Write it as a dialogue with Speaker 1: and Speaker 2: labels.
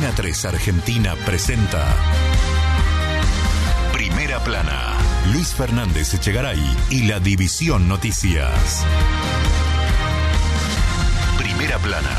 Speaker 1: Antena 3 Argentina presenta Primera Plana. Luis Fernández Echegaray y la División Noticias. Primera Plana.